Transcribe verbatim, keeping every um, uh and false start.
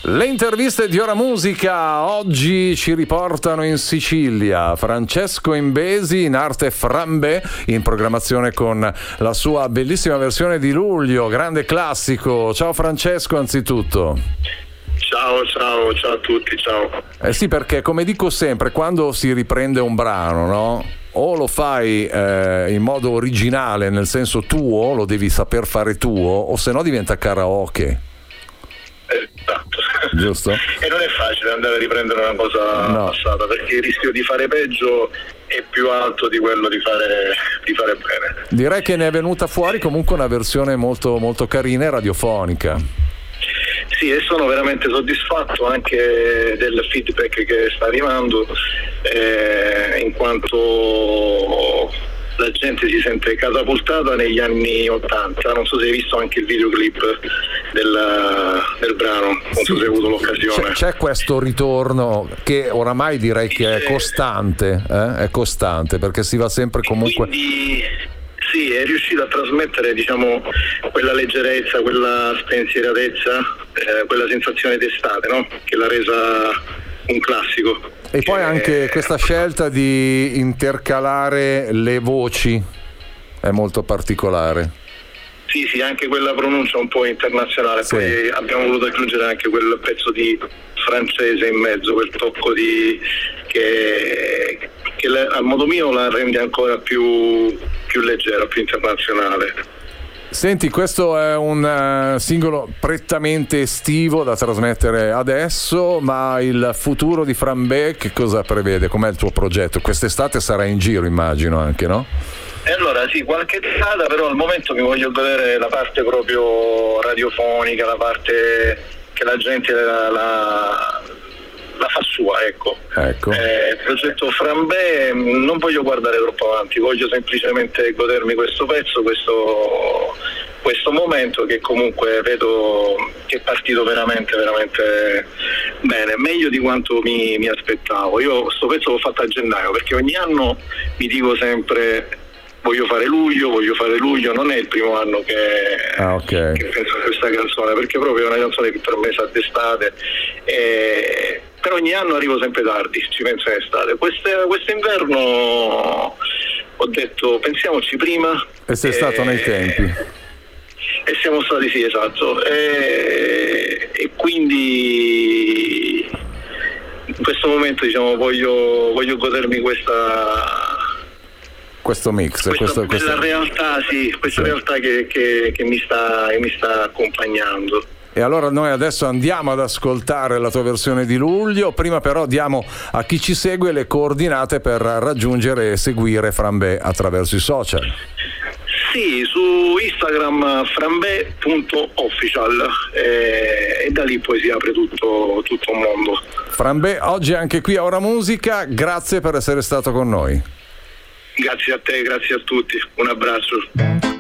Le interviste di Ora Musica oggi ci riportano in Sicilia. Francesco Imbesi, in arte Frambé, in programmazione con la sua bellissima versione di luglio, grande classico. Ciao Francesco, anzitutto. Ciao, ciao, ciao a tutti, ciao. Eh sì, perché come dico sempre, quando si riprende un brano, no? O lo fai eh, in modo originale, nel senso tuo, lo devi saper fare tuo, o se no diventa karaoke. Esatto. Giusto? E non è facile andare a riprendere una cosa no. passata, perché il rischio di fare peggio è più alto di quello di fare, di fare bene. Direi che ne è venuta fuori comunque una versione molto, molto carina e radiofonica. Sì, e sono veramente soddisfatto anche del feedback che sta arrivando, eh, in quanto la gente si sente catapultata negli anni ottanta. Non so se hai visto anche il videoclip del, del brano, non so sì, se hai avuto l'occasione. C'è, c'è questo ritorno che oramai direi che è costante, eh? È costante, perché si va sempre comunque... Quindi, sì, è riuscito a trasmettere, diciamo, quella leggerezza, quella spensieratezza, eh, quella sensazione d'estate, no? Che l'ha resa un classico. E poi anche questa scelta di intercalare le voci è molto particolare. Sì, sì, anche quella pronuncia un po' internazionale. Sì. Poi abbiamo voluto aggiungere anche quel pezzo di francese in mezzo, quel tocco di che, che la, a modo mio la rende ancora più, più leggera, più internazionale. Senti, questo è un uh, singolo prettamente estivo da trasmettere adesso, ma il futuro di Frambé che cosa prevede? Com'è il tuo progetto? Quest'estate sarà in giro, immagino, anche, no? E allora sì, qualche strada, però al momento mi voglio godere la parte proprio radiofonica, la parte che la gente la, la, la fa sua, ecco. ecco. Eh, il progetto Frambé non voglio guardare troppo avanti, voglio semplicemente godermi questo pezzo, questo, questo momento che comunque vedo che è partito veramente, veramente bene, meglio di quanto mi, mi aspettavo. Io questo pezzo l'ho fatto a gennaio, perché ogni anno mi dico sempre voglio fare luglio, voglio fare luglio, non è il primo anno che, ah, okay. che penso a questa canzone, perché proprio è una canzone che per me sa d'estate, e per ogni anno arrivo sempre tardi, ci penso in estate. Queste, quest'inverno ho detto pensiamoci prima. E sei e, stato nei tempi. E siamo stati, sì, esatto. E, e quindi in questo momento, diciamo, voglio, voglio godermi questa... questo mix, questa questo, questa questo... realtà, sì, questa sì. realtà che, che, che, mi sta, che mi sta accompagnando. E allora noi adesso andiamo ad ascoltare la tua versione di luglio. Prima però diamo a chi ci segue le coordinate per raggiungere e seguire Frambé attraverso i social. Sì, su Instagram frambé punto official, e, e da lì poi si apre tutto, tutto un mondo. Frambé oggi anche qui a Ora Musica, grazie per essere stato con noi. Grazie a te, grazie a tutti, un abbraccio.